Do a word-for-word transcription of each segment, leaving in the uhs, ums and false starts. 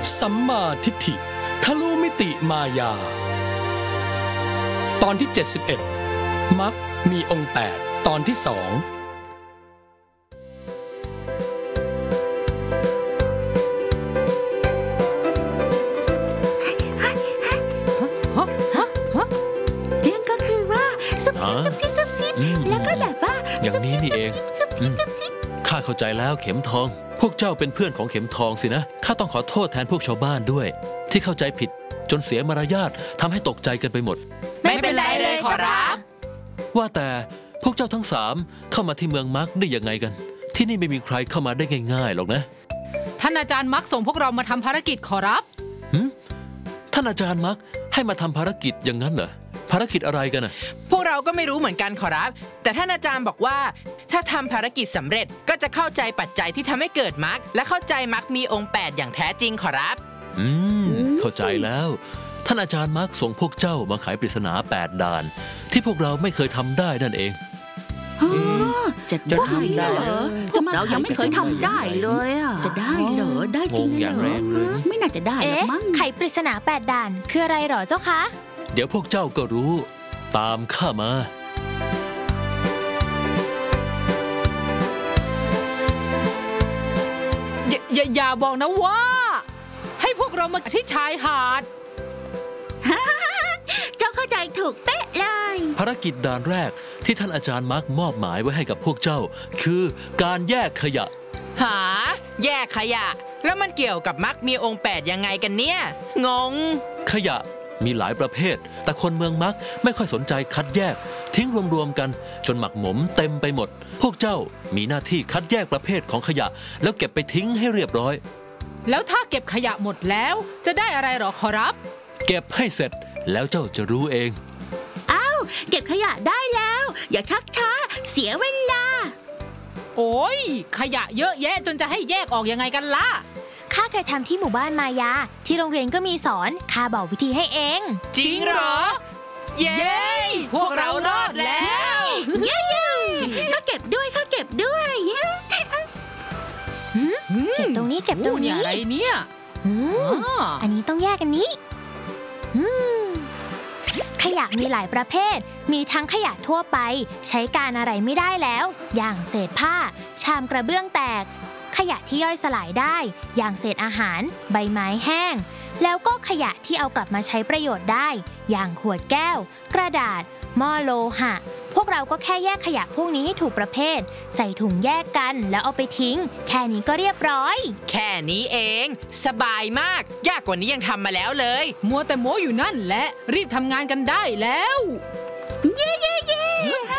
สัมมาทิฏฐิทะลุมิติมายาตอนที่เจ็ดสิบเอ็ดมรรคมีองค์แปดตอนที่สองเรื่องก็คือว่าซุบซิบซุบซิบซุบซิบแล้วก็แบบว่าอย่างนี้นี่เองข้าเข้าใจแล้วเข็มทองพวกเจ้าเป็นเพื่อนของเข็มทองสินะข้าต้องขอโทษแทนพวกชาวบ้านด้วยที่เข้าใจผิดจนเสียมารยาททำให้ตกใจกันไปหมดไม่เป็นไรเลยขอรับว่าแต่พวกเจ้าทั้งสามเข้ามาที่เมืองมักได้ยังไงกันที่นี่ไม่มีใครเข้ามาได้ง่ายๆหรอกนะท่านอาจารย์มักส่งพวกเรามาทำภารกิจขอรับท่านอาจารย์มักให้มาทำภารกิจอย่างนั้นเหรอภารกิจอะไรกันน่ะพวกเราก็ไม่รู้เหมือนกันขอรับแต่ท่านอาจารย์บอกว่าถ้าทำภารกิจสำเร็จก็จะเข้าใจปัจจัยที่ทำให้เกิดมรรคและเข้าใจมรรคมีองค์แปดอย่างแท้จริงขอรับอืมเข้าใจแล้วท่านอาจารย์มักส่งพวกเจ้ามาไขปริศนาแปดด่านที่พวกเราไม่เคยทำได้นั่นเองจะได้เหรอพวกเรายังไม่เคยทำได้เลยอ่ะจะได้เหรอได้จริงเหรอไม่น่าจะได้หรอกมั้งไขปริศนาแปดด่านคืออะไรหรอเจ้าคะเดี๋ยวพวกเจ้าก็รู้ตามข้ามาอย่าอย่าอย่าบอกนะว่าให้พวกเรามาที่ชายหาดเจ้าเข้าใจถูกเป๊ะเลยภารกิจด่านแรกที่ท่านอาจารย์มาร์กมอบหมายไว้ให้กับพวกเจ้าคือการแยกขยะหาแยกขยะแล้วมันเกี่ยวกับมรรคมีองค์แปดยังไงกันเนี่ยงงขยะมีหลายประเภทแต่คนเมืองมักไม่ค่อยสนใจคัดแยกทิ้งรวมๆกันจนหมักหมมเต็มไปหมดพวกเจ้ามีหน้าที่คัดแยกประเภทของขยะแล้วเก็บไปทิ้งให้เรียบร้อยแล้วถ้าเก็บขยะหมดแล้วจะได้อะไรหรอขอรับเก็บให้เสร็จแล้วเจ้าจะรู้เองอ้าวเก็บขยะได้แล้วอย่าชักช้าเสียเวลาโอ้ยขยะเยอะแยะจนจะให้แยกออกยังไงกันล่ะข้าเคยทำที่หมู่บ้านมายาที่โรงเรียนก็มีสอนข้าบอกวิธีให้เองจริงเหรอเย้พวกเรารอดแล้วเย้เย้ข้าเก็บด้วยข้าเก็บด้วยเก็บตรงนี้เก็บตรงนี้อะไรเนี่ยอันนี้ต้องแยกกันนี้ขยะมีหลายประเภทมีทั้งขยะทั่วไปใช้การอะไรไม่ได้แล้วอย่างเศษผ้าชามกระเบื้องแตกขยะที่ย่อยสลายได้อย่างเศษอาหารใบไม้แห้งแล้วก็ขยะที่เอากลับมาใช้ประโยชน์ได้อย่างขวดแก้วกระดาษหม้อโลหะพวกเราก็แค่แยกขยะพวกนี้ให้ถูกประเภทใส่ถุงแยกกันแล้วเอาไปทิ้งแค่นี้ก็เรียบร้อยแค่นี้เองสบายมากยากกว่านี้ยังทำมาแล้วเลยมัวแต่โม้อยู่นั่นแหละรีบทำงานกันได้แล้วเย้เย้เย้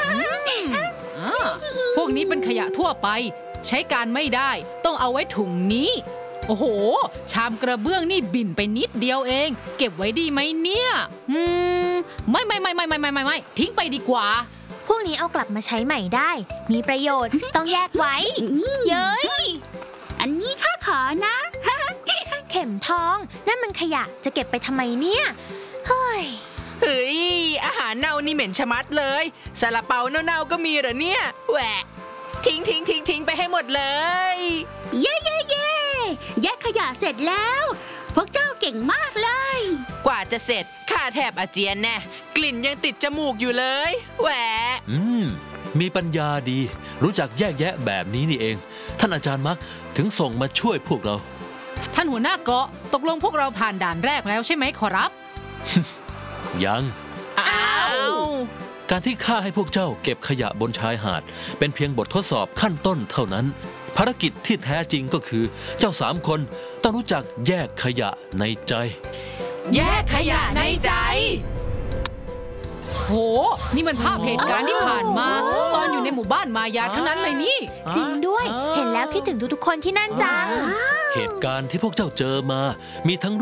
พวกนี้เป็นขยะทั่วไปใช้การไม่ได้ต้องเอาไว้ถุงนี้โอ้โหชามกระเบื้องนี่บิ่นไปนิดเดียวเองเก็บไว้ดีไหมเนี่ยอืมไม่ไม่ไม่ไม่ไม่ไม่ไม่ไม่ทิ้งไปดีกว่าพวกนี้เอากลับมาใช้ใหม่ได้มีประโยชน์ต้องแยกไว้เย้ยอันนี้ข้าขอนะเข็มทองนั่นมันขยะจะเก็บไปทำไมเนี่ยเฮ้ยเฮ้ยอาหารเน่านี่เหม็นชะมัดเลยซาลาเปาเน่าๆก็มีเหรอเนี่ยแหวะทิ้งทิ้งทิ้งทิ้งไปให้หมดเลยเย้เย้เย้แยกขยะเสร็จแล้วพวกเจ้าเก่งมากเลยกว่าจะเสร็จข้าแทบอาเจียนแน่กลิ่นยังติดจมูกอยู่เลยแหวะอืมมีปัญญาดีรู้จักแยกแยะแบบนี้นี่เองท่านอาจารย์มักถึงส่งมาช่วยพวกเราท่านหัวหน้าเกาะตกลงพวกเราผ่านด่านแรกแล้วใช่ไหมขอรับยังอ้าวการที่ข้าให้พวกเจ้าเก็บขยะบนชายหาดเป็นเพียงบททดสอบขั้นต้นเท่านั้นภารกิจที่แท้จริงก็คือเจ้าสามคนต้องรู้จักแยกขยะในใจแยกขยะในใจโหนี่มันภาพเหตุการณ์ที่ผ่านมาตอนอยู่ในหมู่บ้านมายาทั้งนั้นเลยนี่จริงด้วยเห็นแล้วคิดถึงทุกๆคนที่นั่นจังเหตุการณ์ที่พวกเจ้าเจอมามีทั้ง